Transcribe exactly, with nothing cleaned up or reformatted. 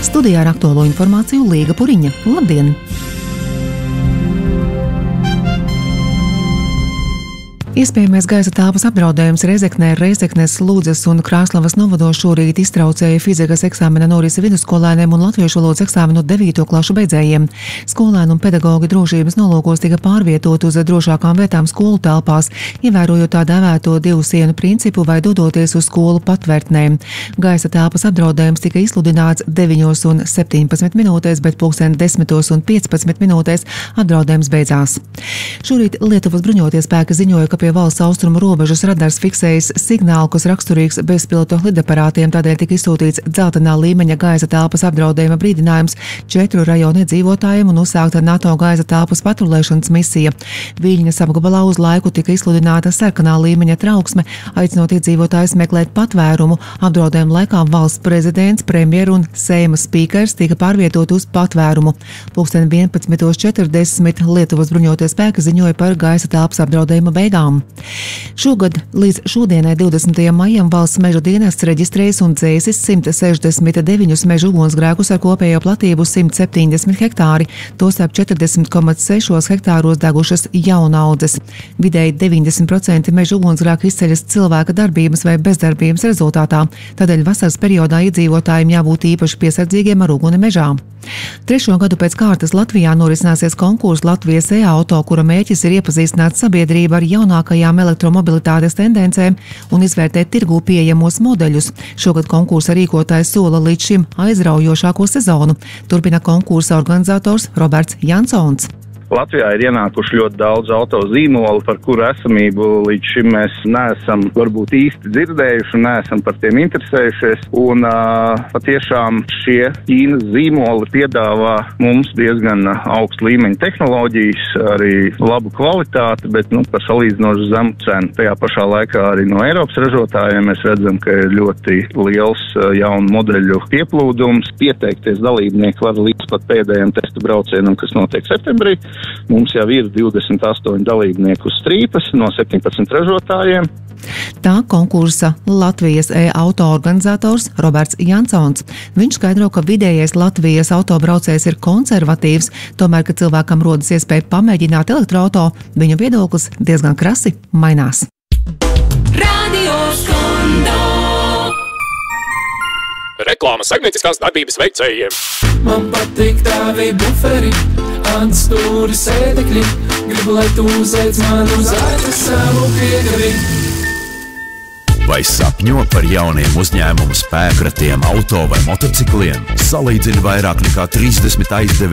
Studijā ar aktuālo informāciju Līga Puriņa. Labdien! Iespējamais gaisa telpas apdraudējums Rezeknē, Rezeknes, Lūdzes un Krāslavas novados šorīt iztraucēja fizikas eksāmena norisi vidusskolēniem un latviešu valodas eksāmenu devīto klašu beidzējiem. Skolēni un pedagogi drošības nolūkos tika pārvietot uz drošākām vietām skolu telpās, ievērojot tā dēvēto divu sienu principu vai dodoties uz skolu patvērtnēm. Gaisa telpas apdraudējums tika izsludināts deviņos un septiņpadsmit minūtēs, bet pulksten desmitos un piecpadsmit minūtēs apdraudējums beidzās. Šorīt Lietuvas bruņotie spēki ziņoja, ka pie valsts austrumu robežas radars fiksējis signālu, kas raksturīgs bezpilotu lidaparātiem, tādēļ tika izsūtīts dzeltenā līmeņa gaisa telpas apdraudējuma brīdinājums četru rajonu iedzīvotājiem un uzsākta NATO gaisa telpas patrulēšanas misija. Viļņas apgabalā uz laiku tika izsludināta sarkanā līmeņa trauksme, aicinot iedzīvotājus meklēt patvērumu. Apdraudējuma laikā valsts prezidents, premjeru un Seima spīkers tika pārvietot uz patvērumu. Pulksten vienpadsmitos četrdesmit Lietuvas bruņotie spēki ziņoja par gaisa telpas apdraudējuma beigām. Šogad līdz šodienai, divdesmitajam maijam, valsts mežu dienests reģistrējis un dzēsis simt sešdesmit deviņus mežu ugunsgrēkus ar kopējo platību simt septiņdesmit hektāri, tostarp četrdesmit komats sešos hektāros degušas jaunaudzes. Vidēji deviņdesmit procenti mežu ugunsgrēku izceļas cilvēka darbības vai bezdarbības rezultātā, tādēļ vasaras periodā iedzīvotājiem jābūt īpaši piesardzīgiem ar uguni mežā. Trešo gadu pēc kārtas Latvijā norisināsies konkurss Latvijas e-auto, kura mērķis ir iepazīstināt sabiedrību ar jaunākajām elektromobilitātes tendencēm un izvērtēt tirgū pieejamos modeļus. Šogad konkursa rīkotājs sola līdz šim aizraujošāko sezonu. Turpina konkursa organizators Roberts Jansons. Latvijā ir ienākuši ļoti daudz auto zīmolu, par kuru esamību līdz šim mēs neesam varbūt īsti dzirdējuši un neesam par tiem interesējušies. Un uh, patiešām šie Ķīnas zīmoli piedāvā mums diezgan augstu līmeņa tehnoloģijas, arī labu kvalitāti, bet nu, par salīdzinoši zemu cenu. Tajā pašā laikā arī no Eiropas ražotājiem mēs redzam, ka ir ļoti liels uh, jaunu modeļu pieplūdums. Pieteikties dalībnieki var līdz pat pēdējiem testa braucienam, kas notiek septembrī. Mums jau ir divdesmit astoņi dalībnieki uz strīpas no septiņpadsmit ražotājiem. Tā konkursa Latvijas e-auto organizators Roberts Jansons. Viņš skaidro, ka vidējais Latvijas autobraucējs ir konservatīvs, tomēr, kad cilvēkam rodas iespēja pamēģināt elektroauto, viņu viedoklis diezgan krasi mainās. Radio Skondo. Reklāma saimnieciskās darbības veicējiem. Man patīk tavi buferi, atstūri sēdekļi. Gribu, lai tu uzveic man uz aitas savu piegavi. Vai sapņo par jauniem uzņēmumu spēkratiem, auto vai motocikliem? Salīdzini vairāk nekā trīsdesmit aizdevēju